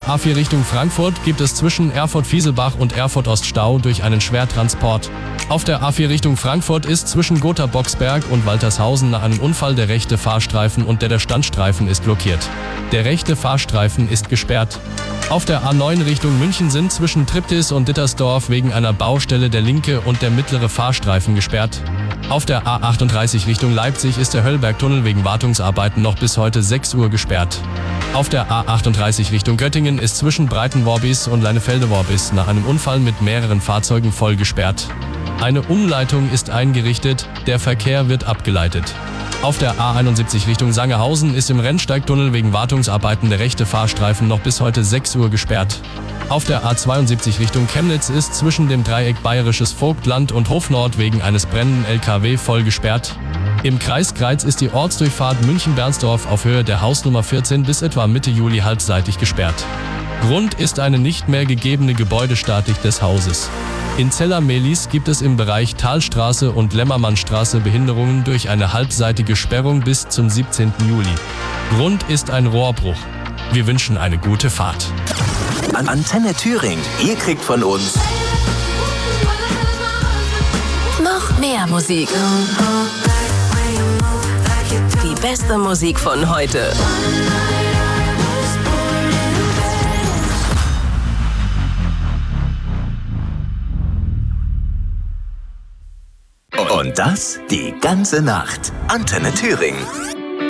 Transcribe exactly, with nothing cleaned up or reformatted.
A vier Richtung Frankfurt gibt es zwischen Erfurt-Fieselbach und Erfurt-Ost Stau durch einen Schwertransport. Auf der A vier Richtung Frankfurt ist zwischen Gotha-Boxberg und Waltershausen nach einem Unfall der rechte Fahrstreifen und der der Standstreifen ist blockiert. Der rechte Fahrstreifen ist gesperrt. Auf der A neun Richtung München sind zwischen Triptis und Dittersdorf wegen einer Baustelle der linke und der mittlere Fahrstreifen gesperrt. Auf der A achtunddreißig Richtung Leipzig ist der Höllbergtunnel wegen Wartungsarbeiten noch bis heute sechs Uhr gesperrt. Auf der A achtunddreißig Richtung Göttingen ist zwischen Breitenworbis und Leinefelde-Worbis nach einem Unfall mit mehreren Fahrzeugen voll gesperrt. Eine Umleitung ist eingerichtet, der Verkehr wird abgeleitet. Auf der A einundsiebzig Richtung Sangerhausen ist im Rennsteigtunnel wegen Wartungsarbeiten der rechte Fahrstreifen noch bis heute sechs Uhr gesperrt. Auf der A zweiundsiebzig Richtung Chemnitz ist zwischen dem Dreieck Bayerisches Vogtland und Hofnord wegen eines brennenden L K W voll gesperrt. Im Kreis Greiz ist die Ortsdurchfahrt München-Bernsdorf auf Höhe der Hausnummer vierzehn bis etwa Mitte Juli halbseitig gesperrt. Grund ist eine nicht mehr gegebene Gebäudestatik des Hauses. In Zella-Mehlis gibt es im Bereich Talstraße und Lämmermannstraße Behinderungen durch eine halbseitige Sperrung bis zum siebzehnten Juli. Grund ist ein Rohrbruch. Wir wünschen eine gute Fahrt. An Antenne Thüringen, ihr kriegt von uns noch mehr Musik. Die beste Musik von heute. Und das die ganze Nacht. Antenne Thüringen.